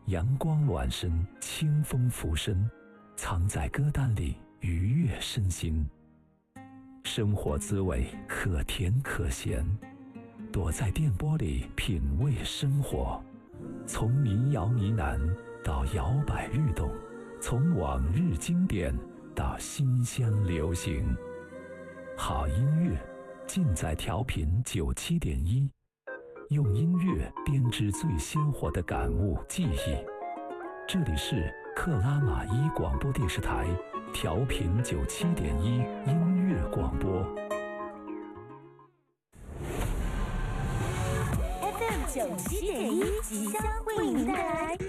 阳光暖身，清风拂身，藏在歌单里愉悦身心。生活滋味可甜可咸，躲在电波里品味生活。从民谣呢喃到摇摆律动，从往日经典到新乡流行。好音乐尽在调频97.1，用音乐编织最鲜活的感悟记忆。这里是克拉玛依广播电视台调频97.1音乐广播。 FM 97.1即将为您带来